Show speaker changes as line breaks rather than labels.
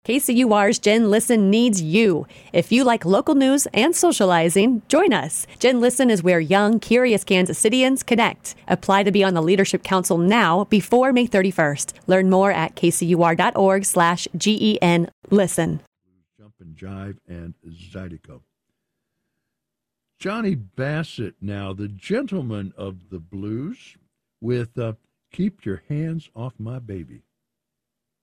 KCUR's Gen Listen needs you. If you like local news and socializing, join us. Gen Listen is where young, curious Kansas Cityans connect. Apply to be on the Leadership Council now before May 31st. Learn more at kcur.org/GEN Listen.
Jump and Jive and Zydeco. Johnny Bassett now, the gentleman of the blues, with Keep Your Hands Off My Baby.